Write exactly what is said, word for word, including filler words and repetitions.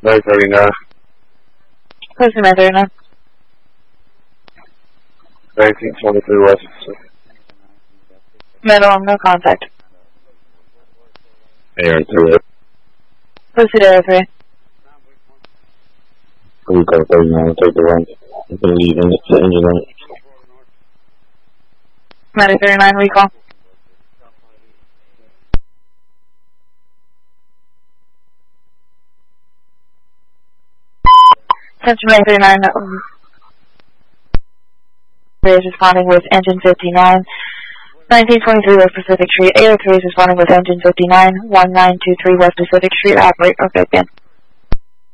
nine thirty-nine. Posted nine thirty-nine. nineteen twenty-three West. Metal, no contact. A R three. Posted A R three. We got thirty-nine, take the run. I'm going to leave in the engine on it. nine thirty-nine, recall. Central nine thirty-nine, um, is responding with engine fifty-nine. nineteen twenty-three West Pacific Street. A R three is responding with engine fifty-nine. one nine two three West Pacific Street. Operate. Okay, again.